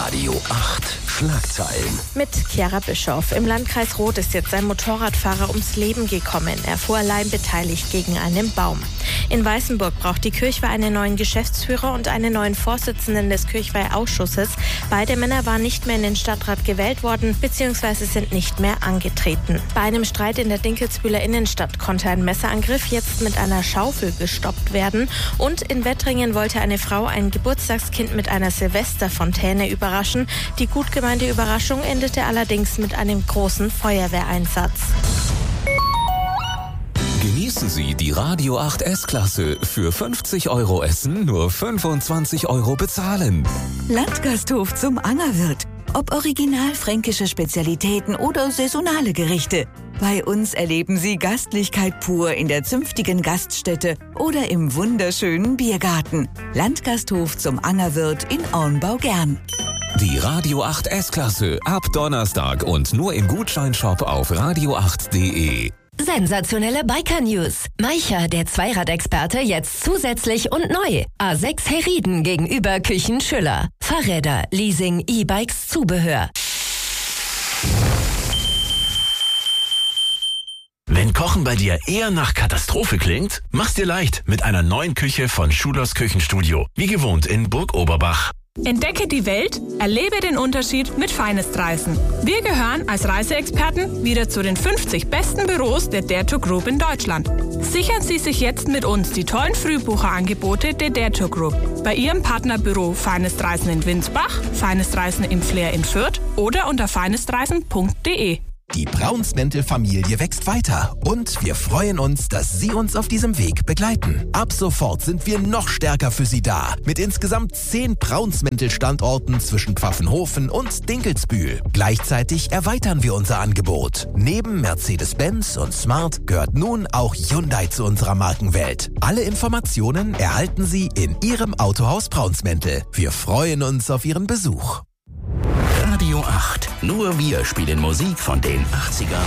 Radio 8 Schlagzeilen. Mit Chiara Bischoff. Im Landkreis Roth ist jetzt ein Motorradfahrer ums Leben gekommen. Er fuhr allein beteiligt gegen einen Baum. In Weißenburg braucht die Kirchweih einen neuen Geschäftsführer und einen neuen Vorsitzenden des Kirchweihausschusses. Beide Männer waren nicht mehr in den Stadtrat gewählt worden bzw. sind nicht mehr angetreten. Bei einem Streit in der Dinkelsbühler Innenstadt konnte ein Messerangriff jetzt mit einer Schaufel gestoppt werden. Und in Wettringen wollte eine Frau ein Geburtstagskind mit einer Silvesterfontäne überraschen. Die gut gemeinte Überraschung endete allerdings mit einem großen Feuerwehreinsatz. Genießen Sie die Radio 8 S-Klasse. Für 50 € essen, nur 25 € bezahlen. Landgasthof zum Angerwirt. Ob original fränkische Spezialitäten oder saisonale Gerichte. Bei uns erleben Sie Gastlichkeit pur in der zünftigen Gaststätte oder im wunderschönen Biergarten. Landgasthof zum Angerwirt in Ornbau-Gern. Die Radio 8 S-Klasse ab Donnerstag und nur im Gutscheinshop auf radio8.de. Sensationelle Biker-News. Maicher, der Zweiradexperte, jetzt zusätzlich und neu. A6 Herrieden gegenüber Küchen Schüller. Fahrräder, Leasing, E-Bikes, Zubehör. Wenn Kochen bei dir eher nach Katastrophe klingt, mach's dir leicht mit einer neuen Küche von Schulers Küchenstudio. Wie gewohnt in Burg Oberbach. Entdecke die Welt, erlebe den Unterschied mit Finest-Reisen. Wir gehören als Reiseexperten wieder zu den 50 besten Büros der Dare Tour Group in Deutschland. Sichern Sie sich jetzt mit uns die tollen Frühbucherangebote der Dare Tour Group bei Ihrem Partnerbüro Finest Reisen in Winsbach, Finest Reisen im Flair in Fürth oder unter finestreisen.de. Die Braunsmäntel-Familie wächst weiter und wir freuen uns, dass Sie uns auf diesem Weg begleiten. Ab sofort sind wir noch stärker für Sie da, mit insgesamt 10 Braunsmäntel-Standorten zwischen Pfaffenhofen und Dinkelsbühl. Gleichzeitig erweitern wir unser Angebot. Neben Mercedes-Benz und Smart gehört nun auch Hyundai zu unserer Markenwelt. Alle Informationen erhalten Sie in Ihrem Autohaus Braunsmäntel. Wir freuen uns auf Ihren Besuch. Radio 8. Nur wir spielen Musik von den 80ern,